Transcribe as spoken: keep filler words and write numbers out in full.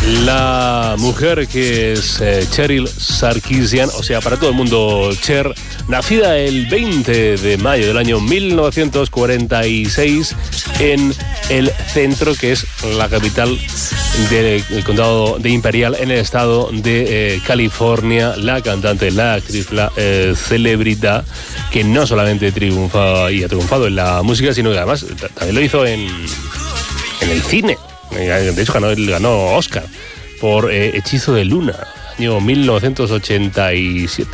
La mujer que es eh, Cheryl Sarkisian, o sea, para todo el mundo Cher, nacida el veinte de mayo del año mil novecientos cuarenta y seis en el centro, que es la capital del condado de Imperial, en el estado de eh, California. La cantante, la actriz, la eh, celebridad, que no solamente triunfa y ha triunfado en la música, sino que además también lo hizo en, en el cine. De hecho, ganó, ganó Oscar por eh, Hechizo de Luna, año mil novecientos ochenta y siete.